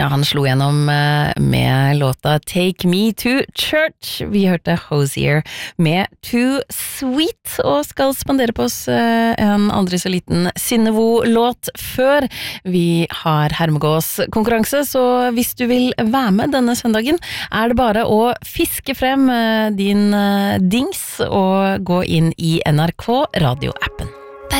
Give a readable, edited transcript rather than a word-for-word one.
Ja, han slo gjennom med låta Take Me to Church. Vi hørte Hosier med Too Sweet, og skal spandere på oss en aldri så liten Synnevo-låt før vi har Hermegås-konkurranse, så hvis du vil være med denne søndagen, er det bare å fiske frem din dings og gå inn i NRK Radio-appen.